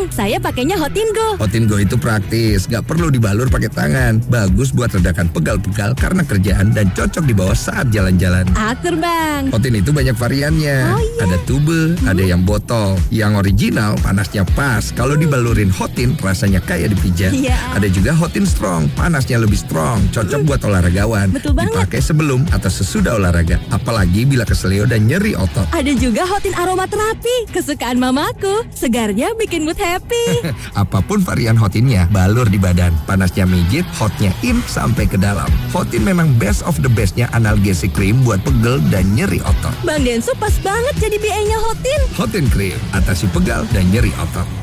Saya pakainya Hotingo. Hotingo itu praktis, nggak perlu dibalur pakai tangan. Bagus buat redakan pegal-pegal karena kerjaan dan cocok dibawa saat jalan-jalan. Akur, Bang. Hotin itu banyak variannya. Oh, iya. Ada tube, ada yang botol. Yang original panasnya pas. Kalau dibalurin Hotin rasanya kayak dipijat. Iya. Ada juga Hotin Strong, panasnya lebih strong. Cocok buat olahragawan. Betul banget. Dipakai sebelum atau sesudah olahraga. Apalagi bila keselio dan nyeri otot. Ada juga Hotin aromaterapi, kesukaan mamaku. Segarnya bikin mood happy. Apapun varian Hotinnya, balur di badan. Panasnya mijit, hotnya in sampai ke dalam. Hotin memang best of the bestnya analgesic cream buat pegel dan nyeri otot. Bang Densu pas banget jadi BA-nya Hotin. Hotin Cream, atasi pegal dan nyeri otot.